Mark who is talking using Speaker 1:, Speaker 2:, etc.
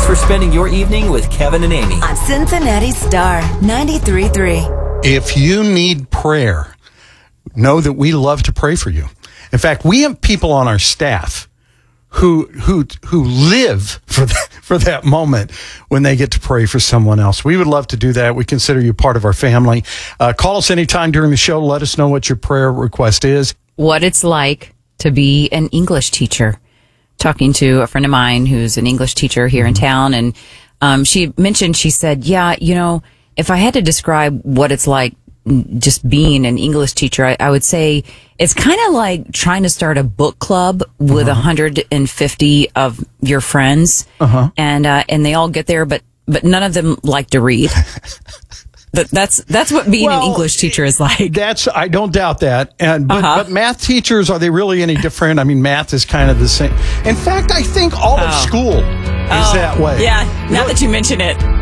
Speaker 1: Thanks for spending your evening with Kevin and Amy
Speaker 2: on Cincinnati Star 93.3.
Speaker 3: If you need prayer, know that we love to pray for you. In fact, we have people on our staff who live for that moment when they get to pray for someone else. We would love to do that. We consider you part of our family. Call us anytime during the show. Let us know what your prayer request is.
Speaker 4: What it's like to be an English teacher. Talking to a friend of mine who's an English teacher here in town, and she said, yeah, if I had to describe what it's like just being an English teacher, I would say it's kind of like trying to start a book club with 150 of your friends, and they all get there, but none of them like to read. That's what being an English teacher is like.
Speaker 3: I don't doubt that. But math teachers, are they really any different? I mean, math is kind of the same. In fact, I think all of school is that way.
Speaker 4: Yeah, now that you mention it.